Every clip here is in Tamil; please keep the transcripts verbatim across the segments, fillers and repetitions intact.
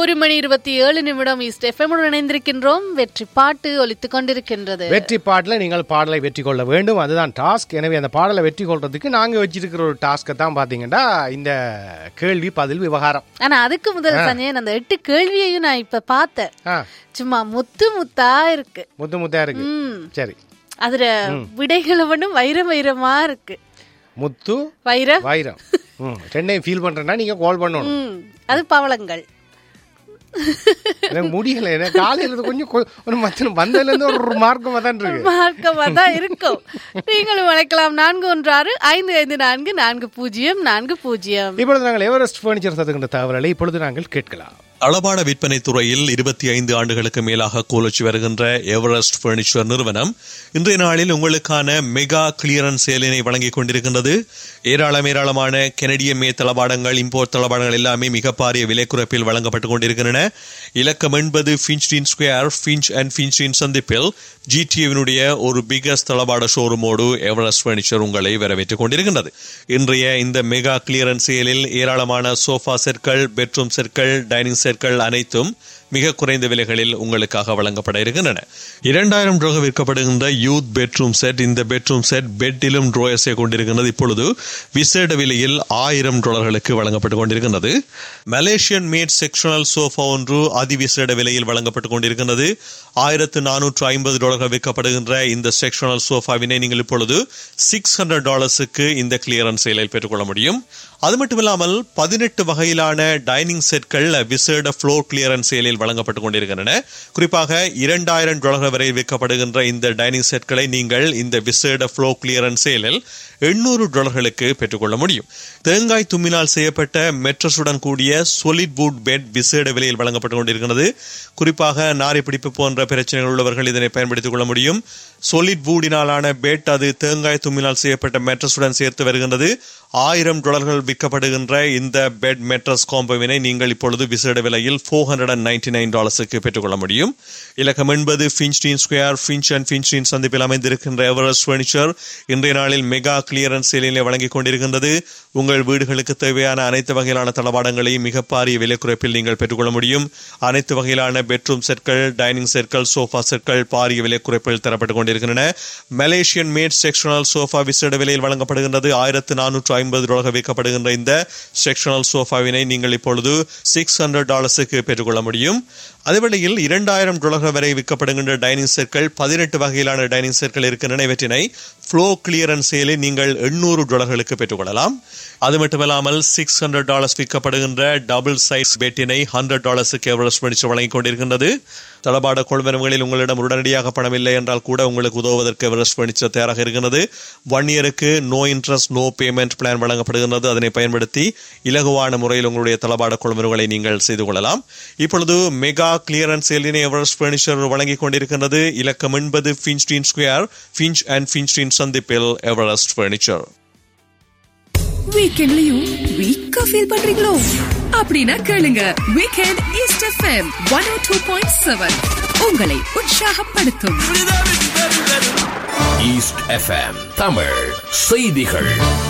ஒரு மணி இருபத்தி ஏழு நிமிடம் ஈஸ்ட் எஃப்எம்முடன் இணைந்திருக்கின்றோம். வெற்றி பாட்டு ஒலித்துக் கொண்டிருக்கின்றது. வெற்றி பாட்டில் நீங்கள் பாடலை வெற்றி கொள்ள வேண்டும், அதுதான் டாஸ்க். எனவே அந்த பாடலை வெற்றி கொள்றதுக்கு நாங்க வச்சிருக்கிற ஒரு டாஸ்கை தான் பாத்தீங்கன்னா இந்த கேள்வி பதில் விவகாரம். ஆனா அதுக்கு முதல் சஞ்சயன், அந்த எட்டு கேள்வியையும் நான் இப்ப பார்த்தேன். சும்மா முத்து முத்தா இருக்கு, முத்து முத்தா இருக்கு. சரி, அதுல விடைகளை மட்டும் வைர வைரமா இருக்கு. முத்து வைர வைரம் ரெண்டையும் ஃபீல் பண்றேன்னா நீங்க கால் பண்ணணும். அது பவளங்கள். எனக்கு முடியல, எனக்கு காலையில கொஞ்சம் ஒரு மச்சம் வந்ததுல இருந்து ஒரு மார்க்கமா தான் இருக்கு, மார்க்கமா தான் இருக்கும். நீங்களும் அழைக்கலாம் நான்கு ஒன்று ஆறு ஐந்து ஐந்து நான்கு நான்கு பூஜ்ஜியம் நான்கு பூஜ்ஜியம். இப்பொழுது நாங்கள் எவரெஸ்ட் பர்னிச்சர் சதுக்கின்ற தகவல்களை இப்பொழுது நாங்கள் கேட்கலாம். தளபாட விற்பனை துறையில் இருபத்தி ஐந்து ஆண்டுகளுக்கு மேலாக கோலோச்சி வருகின்ற எவரெஸ்ட் பர்னிச்சர் நிறுவனம் இன்றைய நாளில் உங்களுக்கான மெகா கிளியரன்ஸ் சேலினை வழங்கிக் கொண்டிருக்கின்றது. ஏராளம் ஏராளமான கெனடிய மே தளபாடங்கள், இம்போர்ட் தளபாடங்கள் எல்லாமே மிக பாரிய விலை குறைப்பில் வழங்கப்பட்டுக் கொண்டிருக்கின்றன. இலக்கம் எண்பது ஃபின்ச்டீன் ஸ்கொயர், ஃபின்ச் அண்ட் ஃபின்ச்டீன் சந்திப்பில் ஜிடிஏவினுடைய ஒரு பிகஸ்ட் தளபாட ஷோரூமோடு எவரெஸ்ட் பர்னிச்சர் உங்களை வரவேற்றுக் கொண்டிருக்கின்றது. இன்றைய இந்த மெகா கிளியரன்ஸ் சேலில் ஏராளமான சோஃபா செட்கள், பெட்ரூம் செட்கள், டைனிங் செட்கள் அனைத்தும் மிக குறைந்த விலைகளில் உங்களுக்காக வழங்கப்பட இருக்கின்றன. இரண்டாயிரம் டாலர் விற்கப்படுகின்ற யூத் பெட்ரூம் செட், இந்த பெட்ரூம் செட் பெட்டிலும் ட்ரோயர்ஸை கொண்டிருக்கின்றது. இப்பொழுது விசேட விலையில் ஆயிரம் டாலர்களுக்கு வழங்கப்பட்டுக் கொண்டிருக்கின்றது. மலேசியன் மேட் செக்ஷனல் சோஃபா ஒன்று அதிவிசேட விலையில் வழங்கப்பட்டுக் கொண்டிருக்கின்றது. ஆயிரத்து நானூற்று ஐம்பது டாலர்கள் விற்கப்படுகின்ற இந்த செக்ஷனல் சோஃபாவினை நீங்கள் இப்பொழுது சிக்ஸ் ஹண்ட்ரட் டாலர்ஸுக்கு இந்த கிளியரன்ஸ் சேலில் பெற்றுக்கொள்ள முடியும். அது மட்டுமில்லாமல் பதினெட்டு வகையிலான டைனிங் செட்கள் விசேட ஃப்ளோர் கிளியரன்ஸ் சேலில் வழங்கப்பட்டுக் கொண்டிருக்கின்றன. குறிப்பாக இரண்டாயிரம் டாலர்கள் வரை விற்கப்படுகின்ற இந்த டைனிங் செட்களை நீங்கள் இந்த விசேட ஃப்ளோர் கிளியரன்ஸ் சேலில் எண்ணூறு டாலர்களுக்கு பெற்றுக்கொள்ள முடியும். தேங்காய் தும்மினால் செய்யப்பட்ட மெட்ரஸுடன் கூடிய சொலிட் வுட் பெட் விசேட விலையில் வழங்கப்பட்டுக் கொண்டிருக்கிறது. குறிப்பாக நாரை பிடிப்பு போன்ற பிரச்சனைகள் உள்ளவர்கள் இதனை பயன்படுத்திக் கொள்ள முடியும். சொலிட் வுடினாலான பெட், அது தேங்காய் தும்மினால் செய்யப்பட்ட மெட்ரஸுடன் சேர்த்து வருகின்றது. ஆயிரம் டாலர்கள் விற்கப்படுகின்ற இந்த பெட் மெட்ரஸ் காம்போவினை நீங்கள் இப்பொழுது விசேட விலையில் four hundred and ninety nine டாலர்ஸுக்கு பெற்றுக்கொள்ள முடியும். இலக்கம் என்பது ஃபின்ச்டீன் ஸ்கொயர், ஃபின்ச் அண்ட் ஃபின்ச்டீன் சந்திப்பில் அமைந்திருக்கின்ற எவரெஸ்ட் பர்னிச்சர் இன்றைய நாளில் மெகா கிளியரன்ஸ் சேலினை வழங்கிக் கொண்டிருக்கின்றது. உங்கள் வீடுகளுக்கு தேவையான அனைத்து வகையிலான தளபாடங்களையும் மிக பாரிய விலை குறைப்பில் நீங்கள் பெற்றுக்கொள்ள முடியும். அனைத்து வகையிலான பெட்ரூம் செட்கள், டைனிங் செட்கள், சோஃபா செட்கள் பாரிய விலை குறைப்பில் தரப்பட்டுக் கொண்டிருக்கின்றன. மலேசியன் மேட் செக்ஷனல் சோஃபா விசேட விலையில் வழங்கப்படுகின்றது. ஆயிரத்து நானூற்று ஐம்பது டாலர்கள் விற்கப்படுகின்ற இந்த செக்ஷனல் சோஃபாவினை நீங்கள் இப்பொழுது சிக்ஸ் ஹண்ட்ரட் டாலர்ஸுக்கு பெற்றுக்கொள்ள முடியும். அதேவேளையில் இரண்டாயிரம் டாலர்கள் வரை விற்கப்படுகின்ற டைனிங் செட்கள், பதினெட்டு வகையிலான டைனிங் செட்கள் இருக்கின்றன. இவற்றினை ஃப்ளோ கிளியரன்ஸ் சேலில் நீங்கள் எண்ணூறு டாலர்களுக்கு பெற்றுக்கொள்ளலாம். அது மட்டுமல்லாமல் six hundred dollars விற்கப்படுகின்ற double size பெட்டினை hundred டாலர்ஸுக்கு Everest furniture வழங்கிக் கொண்டிருக்கின்றது. தளபாட கொள்வனவுகளில் உங்களிடம் உடனடியாக பணம் இல்லை என்றால் கூட உங்களுக்கு உதவுவதற்கு எவரெஸ்ட் பர்னிச்சர் தயாராக இருக்கிறது. ஒன் இயருக்கு no interest no payment plan வழங்கப்படுகின்றது. அதனை பயன்படுத்தி இலகுவான முறையில் உங்களுடைய தளபாட கொள்வனவுகளை நீங்கள் செய்து கொள்ளலாம். இப்பொழுது மெகா கிளியரன்ஸ் சேலினை எவரெஸ்ட் பர்னிச்சர் வழங்கிக் கொண்டிருக்கின்றது. இலக்கம் என்பது ஃபின்ச்டீன் ஸ்கொயர், ஃபின்ச் அண்ட் ஃபின்ச்டீன் சந்திப்பில் எவரெஸ்ட் பர்னிச்சர். வீக்கெண்ட்லயும் வீக்கா ஃபீல் பண்றீங்களோ? அப்படின்னா கேளுங்க வீக்கெண்ட் ஈஸ்ட் எஃப்எம் ஒன் ஓ டூ பாயிண்ட் செவன் உங்களை உற்சாகப்படுத்தும். ஈஸ்ட் எஃப்எம் தமிழ் செய்திகள்.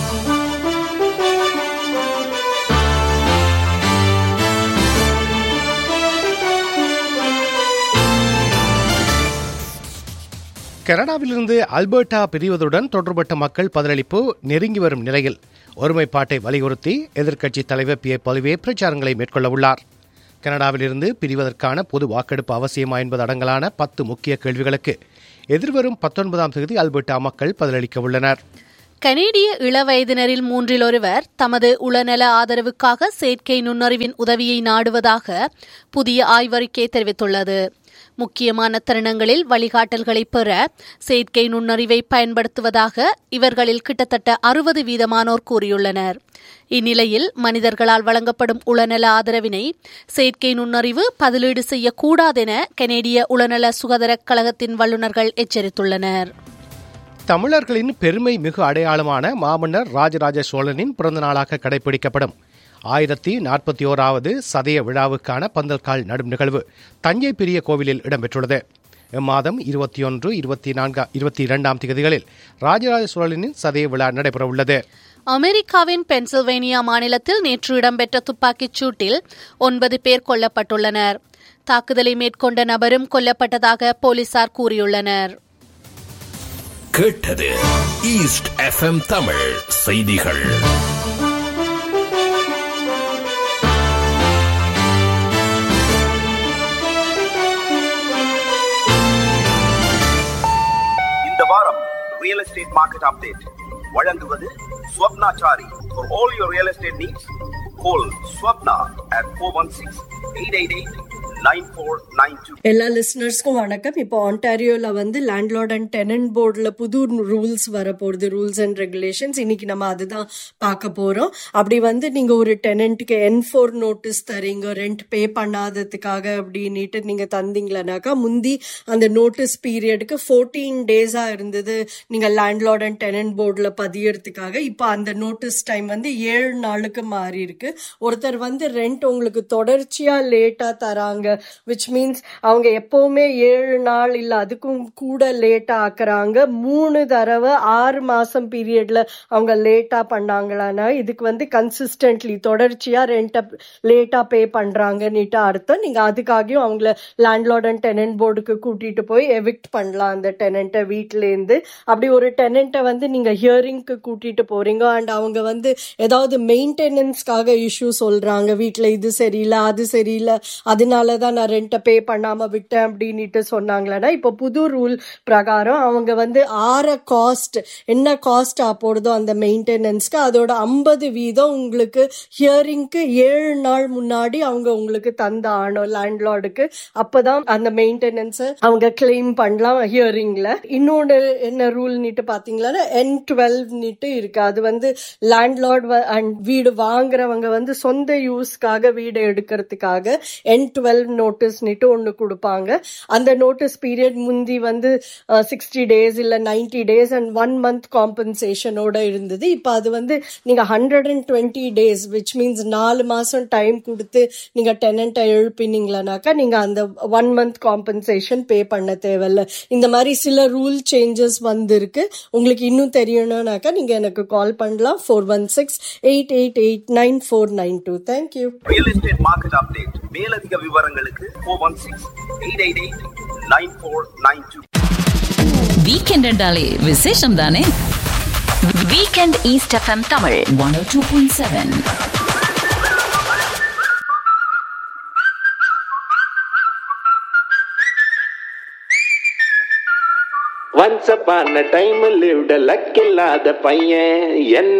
கனடாவிலிருந்து அல்பர்டா பிரிவதுடன் தொடர்பட்ட மக்கள் பதிலளிப்பு நெருங்கி வரும் நிலையில் ஒருமைப்பாட்டை வலியுறுத்தி எதிர்க்கட்சித் தலைவர் பி ஏ பொலிவே பிரச்சாரங்களை மேற்கொள்ள உள்ளார். கனடாவிலிருந்து பிரிவதற்கான பொது வாக்கெடுப்பு அவசியமா என்பது அடங்கலான பத்து முக்கிய கேள்விகளுக்கு எதிர்வரும் பத்தொன்பதாம் தேதி அல்பர்டா மக்கள் பதிலளிக்க உள்ளனர். கனேடிய இளவயதினரில் மூன்றில் ஒருவர் தமது உளநல ஆதரவுக்காக செயற்கை நுண்ணறிவின் உதவியை நாடுவதாக புதிய ஆய்வறிக்கை தெரிவித்துள்ளது. முக்கியமான தருணங்களில் வழிகாட்டல்களை பெற செயற்கை நுண்ணறிவை பயன்படுத்துவதாக இவர்களில் கிட்டத்தட்ட அறுபது வீதமானோர் கூறியுள்ளனர். இந்நிலையில் மனிதர்களால் வழங்கப்படும் உளநல ஆதரவினை செயற்கை நுண்ணறிவு பதிலீடு செய்யக்கூடாதென கனேடிய உளநல சுகாதார கழகத்தின் வல்லுநர்கள் எச்சரித்துள்ளனர். தமிழர்களின் பெருமை மிகு அடையாளமான மாமன்னர் ராஜராஜ சோழனின் பிறந்த நாளாக கடைபிடிக்கப்படும் ஆயிரத்தி நாற்பத்தி ஓராவது சதய விழாவுக்கான பந்தல்கால் நடும் நிகழ்வு தஞ்சை பெரிய கோவிலில் இடம்பெற்றுள்ளது. இம்மாதம் இருபத்தி ஒன்று இருபத்தி நான்கு இருபத்தி இரண்டாம் தேதிகளில் ராஜராஜ சோழனின் சதய விழா நடைபெறவுள்ளது. அமெரிக்காவின் பென்சில்வேனியா மாநிலத்தில் நேற்று இடம்பெற்ற துப்பாக்கிச் சூட்டில் ஒன்பது பேர் கொல்லப்பட்டுள்ளனர். தாக்குதலை மேற்கொண்ட நபரும் கொல்லப்பட்டதாக போலீசார் கூறியுள்ளனர். கேட்டது ஈஸ்ட் எஃப்எம் தமிழ் செய்திகள். இந்த வாரம் ரியல் எஸ்டேட் மார்க்கெட் அப்டேட் வழங்குவது Swapnachari. For all your real estate needs, call Swapna at four one six, eight eight eight, nine four nine two. எல்லா லிசனர்ஸ்க்கும் வணக்கம். இப்போ ஆன்டாரியோல வந்து லேண்ட்லார்ட் அண்ட் டெனன்ட் போர்டுல புது ரூல்ஸ் வரப்போகுது, ரூல்ஸ் அண்ட் ரெகுலேஷன்ஸ். இன்னைக்கு நம்ம அதுதான் பார்க்க போறோம். அப்படி வந்து நீங்க ஒரு டெனன்ட்க்கு என் ஃபோர் நோட்டீஸ் தரீங்க, ரெண்ட் பே பண்ணாததுக்காக அப்படின்னுட்டு நீங்க தந்தீங்களானாக்கா, முந்தி அந்த நோட்டீஸ் பீரியடுக்கு ஃபோர்டீன் டேஸா இருந்தது நீங்க லேண்ட்லார்ட் அண்ட் டெனன்ட் போர்டுல பதியறதுக்காக. இப்போ அந்த நோட்டீஸ் டைம் வந்து ஏழு நாளுக்கு மாறி இருக்கு. ஒருத்தர் வந்து ரெண்ட் உங்களுக்கு தொடர்ச்சியா லேட்டா தராங்க, விச் மீன்ஸ் அவங்க எப்பவுமே ஏழு நாள் இல்ல அதுக்கும் கூட லேட்டா ஆக்குறாங்க. மூணு தடவை ஆறு மாசம் பீரியட்ல அவங்க லேட்டா பண்ணாங்களான்னா இதுக்கு வந்து கன்சிஸ்டன்ட்லி தொடர்ச்சியா ரெண்ட லேட்டா பே பண்றாங்கன்னுட்டு அர்த்தம். நீங்க அதுக்காகவும் அவங்கள லேண்ட்லார்ட் அண்ட் டெனன்ட் போர்டுக்கு கூட்டிட்டு போய் எவிக்ட் பண்ணலாம் அந்த டெனண்ட்டை வீட்டுல இருந்து. அப்படி ஒரு டெனண்ட்டை வந்து நீங்க ஹியரிங்க்கு கூட்டிட்டு போறீங்க அண்ட் அவங்க வந்து ஏதாவது மெயின்டெனன்ஸ்க்காக இஷ்யூ சொல்றாங்க, வீட்டுல இது சரியில்லை அது சரியில்லை அதனாலதான் நான் ரெண்ட்டை பே பண்ணாம விட்டேன் அப்படின்ட்டு சொன்னாங்களா, இப்போ புது ரூல் பிரகாரம் அவங்க வந்து ஆற காஸ்ட் என்ன காஸ்ட் போடுதோ அந்த மெயின்டெனன்ஸ்க்கு அதோட ஐம்பது வீதம் உங்களுக்கு ஹியரிங்க்கு ஏழு நாள் முன்னாடி அவங்க உங்களுக்கு தந்த ஆனோம் லேண்ட்லார்டுக்கு. அப்பதான் அந்த மெயின்டெனன்ஸை அவங்க கிளைம் பண்ணலாம் ஹியரிங்ல. இன்னொன்று என்ன ரூல் நீட்டு பாத்தீங்களா, என் டுவெல் நீட்டு இருக்கு. அது வந்து லேண்ட்லார்ட் அண்ட் வீடு வாங்குறவங்க வந்து சொந்த யூஸ்க்காக வீடு எடுக்கிறதுக்காக என் டுவெல் நோட்டீஸ் நீட்டு ஒண்ணு கொடுப்பாங்க. அந்த நோட்டீஸ் பீரியட் முந்தி வந்து சிக்ஸ்டி டேஸ் இல்ல ninety days and one month காம்பன்சேஷனோட இருந்தது. இப்ப அது வந்து நீங்க hundred and twenty days which means நாலு மாசம் டைம் கொடுத்து நீங்க டெனண்ட்டை எழுப்பினீங்களானாக்கா நீங்க அந்த ஒன் மந்த் காம்பன்சேஷன் பே பண்ண தேவையில்ல. இந்த மாதிரி சில ரூல் சேஞ்சஸ் வந்திருக்கு. உங்களுக்கு இன்னும் தெரியணும்னாக்கா நீங்க எனக்கு கால் பண்ணலாம் four one six eight eight eight nine four nine two. Thank you. Real estate market update. மேலதிக விவரங்களுக்கு four one six eight eight eight nine four nine two. Weekend என்றாலே விசேஷம் தானே. Weekend east FM Tamil one O two point seven. Once upon a time lived a lucky lad பையன்.